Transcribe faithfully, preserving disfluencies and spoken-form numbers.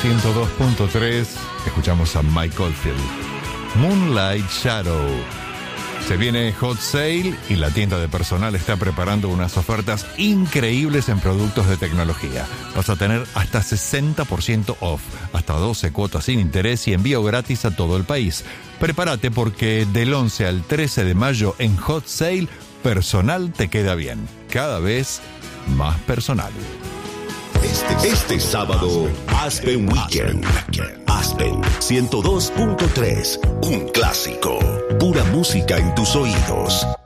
ciento dos punto tres, escuchamos a Mike Oldfield. Moonlight Shadow. Se viene Hot Sale y la tienda de personal está preparando unas ofertas increíbles en productos de tecnología. Vas a tener hasta sesenta por ciento off, hasta doce cuotas sin interés y envío gratis a todo el país. Prepárate porque del once al trece de mayo en Hot Sale, personal te queda bien. Cada vez más personal. Este, este sábado, Aspen Weekend. Aspen ciento dos punto tres, un clásico. Pura música en tus oídos.